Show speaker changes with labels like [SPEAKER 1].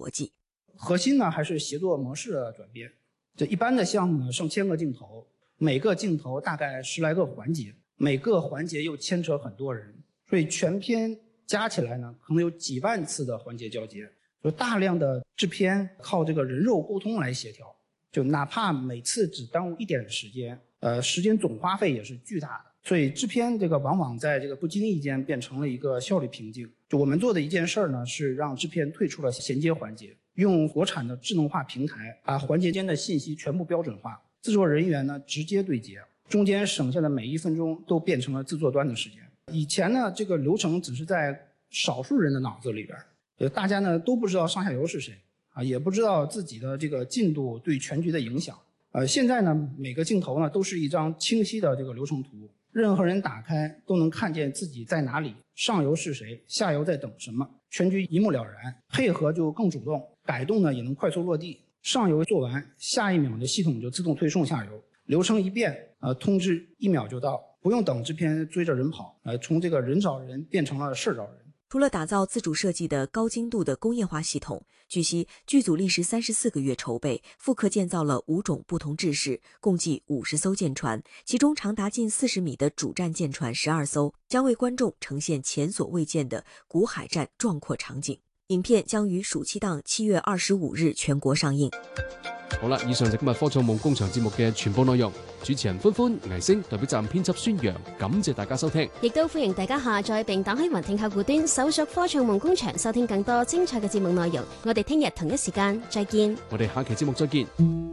[SPEAKER 1] 逻辑。
[SPEAKER 2] 核心呢还是协作模式的转变。这一般的项目呢，上千个镜头，每个镜头大概10来个环节，每个环节又牵扯很多人，所以全片加起来呢，可能有几万次的环节交接，就大量的制片靠这个人肉沟通来协调，就哪怕每次只耽误一点时间，时间总花费也是巨大的。所以制片这个往往在这个不经意间变成了一个效率瓶颈。就我们做的一件事呢，是让制片退出了衔接环节，用国产的智能化平台把环节间的信息全部标准化，制作人员呢直接对接，中间省下的每1分钟都变成了制作端的时间。以前呢，这个流程只是在少数人的脑子里边，大家呢都不知道上下游是谁啊，也不知道自己的这个进度对全局的影响。现在呢，每个镜头呢都是一张清晰的这个流程图，任何人打开都能看见自己在哪里，上游是谁，下游在等什么，全局一目了然，配合就更主动，改动呢也能快速落地。上游做完，下一秒的系统就自动推送下游，流程一变，通知1秒就到，不用等制片追着人跑，从这个人找人变成了事找人。
[SPEAKER 1] 除了打造自主设计的高精度的工业化系统，据悉剧组历时34个月筹备，复刻建造了5种不同制式，共计50艘舰船，其中长达近40米的主战舰船12艘，将为观众呈现前所未见的古海战壮阔场景。影片将于暑期檔7月25日全國上映。
[SPEAKER 3] 好啦，以上就今日科創夢工場節目嘅全部內容。主持人歡歡、倪星代表站編輯孫陽，感謝大家收聽。
[SPEAKER 4] 亦都歡迎大家下載並打開雲聽客戶端，搜索科創夢工場，收聽更多精彩嘅節目內容。我哋聽日同一時間再見。
[SPEAKER 3] 我哋下期節目再見。